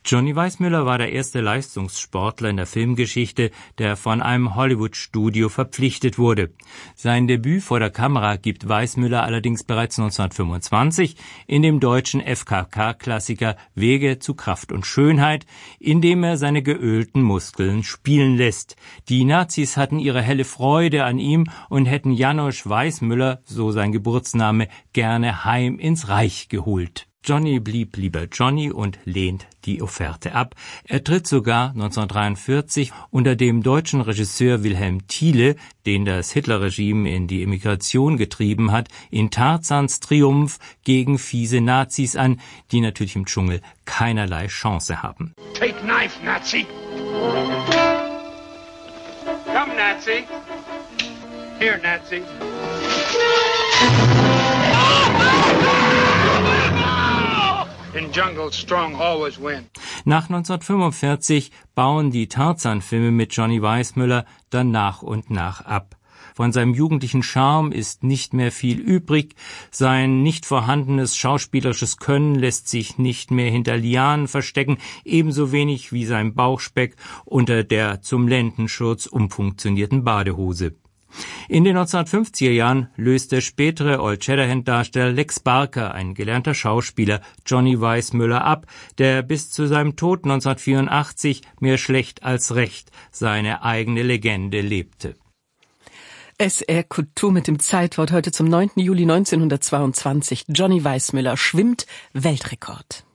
Johnny Weissmuller war der erste Leistungssportler in der Filmgeschichte, der von einem Hollywood-Studio verpflichtet wurde. Sein Debüt vor der Kamera gibt Weissmuller allerdings bereits 1925 in dem deutschen FKK-Klassiker Wege zu Kraft und Schönheit, in dem er seine geölten Muskeln spielen lässt. Die Nazis hatten ihre helle Freude an ihm und hätten Janosch Weissmuller, so sein Geburtsname, gerne heim ins Reich geholt. Johnny blieb lieber Johnny und lehnt die Offerte ab. Er tritt sogar 1943 unter dem deutschen Regisseur Wilhelm Thiele, den das Hitlerregime in die Emigration getrieben hat, in Tarzans Triumph gegen fiese Nazis an, die natürlich im Dschungel keinerlei Chance haben. Take knife, Nazi! Come, Nazi! Here, Nazi! In jungle, strong always win. Nach 1945 bauen die Tarzan-Filme mit Johnny Weissmuller dann nach und nach ab. Von seinem jugendlichen Charme ist nicht mehr viel übrig, sein nicht vorhandenes schauspielerisches Können lässt sich nicht mehr hinter Lianen verstecken, ebenso wenig wie sein Bauchspeck unter der zum Lendenschurz umfunktionierten Badehose. In den 1950er Jahren löst der spätere Old Shatterhand-Darsteller Lex Barker, ein gelernter Schauspieler, Johnny Weissmuller ab, der bis zu seinem Tod 1984 mehr schlecht als recht seine eigene Legende lebte. SR Kultur mit dem Zeitwort heute zum 9. Juli 1922. Johnny Weissmuller schwimmt Weltrekord.